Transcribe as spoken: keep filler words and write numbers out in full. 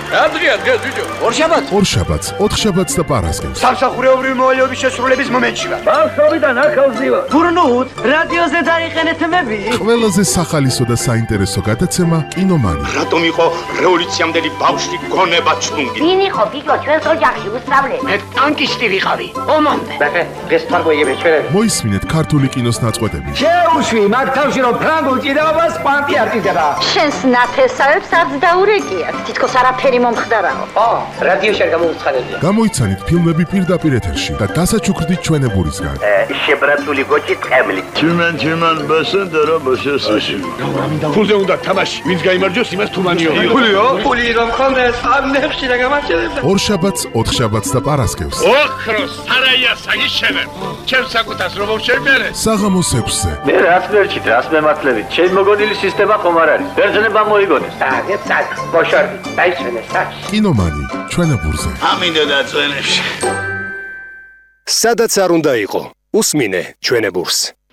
რა დღეა დღეს ბიჭო? ორშაბათს. ორშაბათს, ოთხშაბათს და პარასკევს. სამსახურეობრივი მოვალეობის შესრულების მომენტში ვარ. ბავშვობიდან ახალზივა. გურნუთ, რადიოზე დაიხენეთ მები. ყველაზე სახალისო და საინტერესო გადაცემა კინომანი. რატომ იყო რევოლუციამდელი ბავშვი გონება ჩუნგი? ვინ იყო ბიჭო ჩვენს ოჯახში უსწავლე? მე ტანკისტი ვიყავი. ომამდე. ბახე, დღეს ფარგოიები ჩვენები. მოისმინეთ ქართული კინოს ნაწყვეტები. შეუშვი მაგ თავში რომ ფრანგულ ჭიდაობას კვანტი არ ჭიდდება. შენს ნათესავებს არც დაურეკიათ. თითქოს არაფერი მომხდარაო. ო, რადიოში არ გამოუცხადებია. გამოიცანით ფილმები პირდაპირ ეთერში და დასაჩუქრდით ჩვენებურისგან. შებრატული გოჭი ტყემლი. Tümen tümen basındara başasın. ფულზე უნდა თამაში. ვინც გაიმარჯვოს, იმას თუმანიო. ფულიო? ფული რომ ხონდეს, ამ ნებში რა გამარჯვებდა. ორშაბათს, ოთხშაბათს და პარასკევს. ოქროს სარაია საგიშენებ. ჩემს საკუთას რომ შევმერე. საღამოს ექვსზე. მე რას მერჩით, რას მემართლებით? ჩემ მოგონილი სისტემა ხომ არ არის? ბერძნება მოიგონეს. დაგეთ სად, ბოშორდი, დაიშვენეს სად. კინომანი, ჩვენებურზე. ამინდა დაწვენებში. სადაც არ უნდა იყო, უსმინე ჩვენებურს.